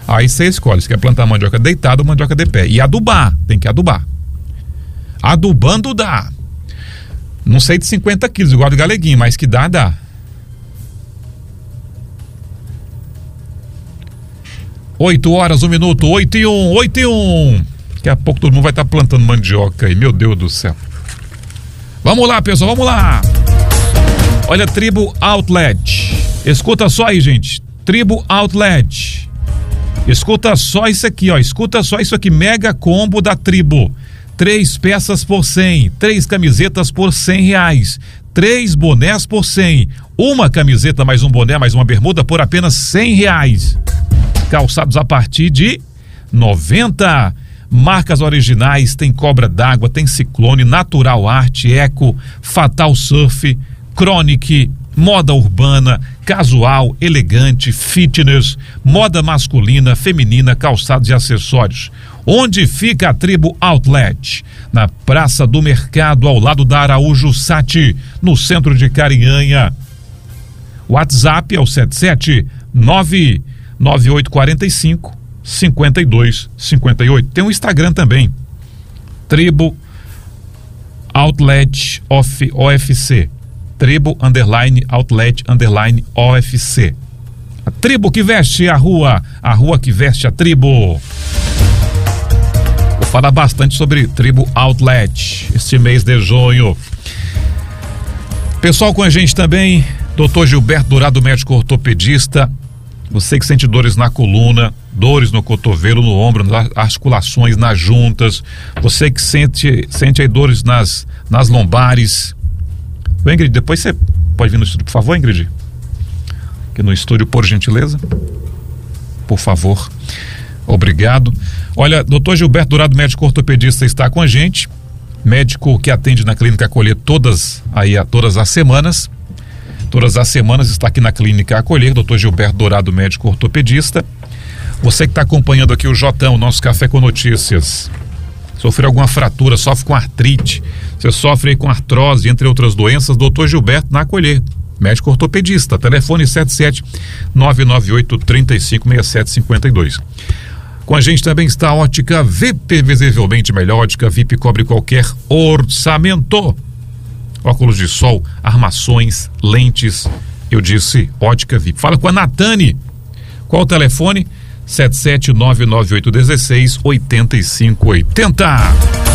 Aí você escolhe, se quer plantar mandioca deitada ou mandioca de pé. E adubar, tem que adubar. Adubando dá. Não sei de 50 quilos, igual do Galeguinho, mas que dá. 8 horas, 1 minuto, 8:01. Daqui a pouco todo mundo vai estar plantando mandioca aí, meu Deus do céu. Vamos lá, pessoal, vamos lá. Olha, Tribo Outlet. Escuta só aí, gente. Tribo Outlet. Escuta só isso aqui, ó. Escuta só isso aqui. Mega combo da Tribo. 3 peças por 100. 3 camisetas por R$100. 3 bonés por 100. Uma camiseta mais um boné mais uma bermuda por apenas R$100. Calçados a partir de 90. Marcas originais, tem Cobra d'Água, tem Ciclone, Natural Art, Eco, Fatal Surf, Chronic, moda urbana, casual, elegante, fitness, moda masculina, feminina, calçados e acessórios. Onde fica a Tribo Outlet? Na Praça do Mercado, ao lado da Araújo Sati, no centro de Carinhanha. WhatsApp é o 7799845-5258. Tem um Instagram também, Tribo Outlet OFC, Tribo _Outlet _OFC. A tribo que veste a rua que veste a tribo. Vou falar bastante sobre Tribo Outlet este mês de junho. Pessoal com a gente também, Dr. Gilberto Dourado, médico ortopedista. Você que sente dores na coluna, dores no cotovelo, no ombro, nas articulações, nas juntas. Você que sente aí dores nas lombares. Ô, Ingrid, depois você pode vir no estúdio, por favor, Ingrid? Aqui no estúdio, por gentileza. Por favor. Obrigado. Olha, Dr. Gilberto Dourado, médico ortopedista, está com a gente. Médico que atende na Clínica Acolher todas as semanas. Todas as semanas está aqui na Clínica Acolher, Dr. Gilberto Dourado, médico ortopedista. Você que está acompanhando aqui o Jotão, o nosso Café com Notícias, sofreu alguma fratura, sofre com artrite, você sofre aí com artrose, entre outras doenças, Dr. Gilberto na Acolher, médico ortopedista, telefone 77-998-356752. Com a gente também está a Ótica VIP, visivelmente melhor. Ótica VIP cobre qualquer orçamento. Óculos de sol, armações, lentes, eu disse Ótica VIP. Fala com a Natane. Qual o telefone? 7799816-8580.